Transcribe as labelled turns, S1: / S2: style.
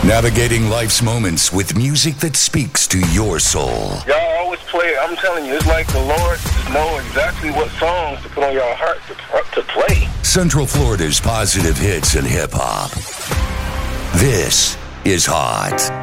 S1: Navigating life's moments with music that speaks to your soul.
S2: Y'all always play, I'm telling you, it's like the Lord just know exactly what songs to put on your heart to play.
S1: Central Florida's positive hits and hip-hop. This is Hot.